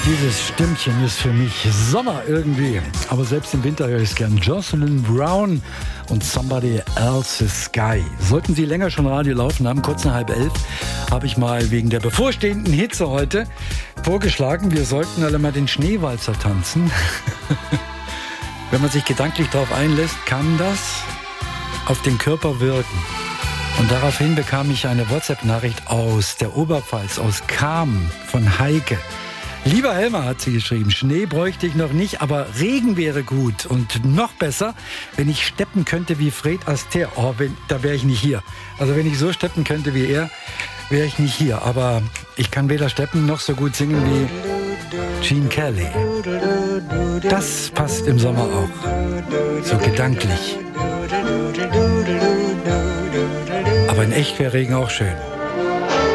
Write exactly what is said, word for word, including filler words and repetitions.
Dieses Stimmchen ist für mich Sommer irgendwie. Aber selbst im Winter höre ich es gern. Jocelyn Brown und Somebody Else's Sky. Sollten Sie länger schon Radio laufen haben, kurz nach halb elf, habe ich mal wegen der bevorstehenden Hitze heute vorgeschlagen, wir sollten alle mal den Schneewalzer tanzen. Wenn man sich gedanklich darauf einlässt, kann das auf den Körper wirken. Und daraufhin bekam ich eine WhatsApp-Nachricht aus der Oberpfalz, aus Cham von Heike. Lieber Helmer, hat sie geschrieben, Schnee bräuchte ich noch nicht, aber Regen wäre gut. Und noch besser, wenn ich steppen könnte wie Fred Astaire. Oh, wenn, da wäre ich nicht hier. Also wenn ich so steppen könnte wie er, wäre ich nicht hier. Aber ich kann weder steppen noch so gut singen wie Gene Kelly. Das passt im Sommer auch. So gedanklich. Aber in echt wäre Regen auch schön.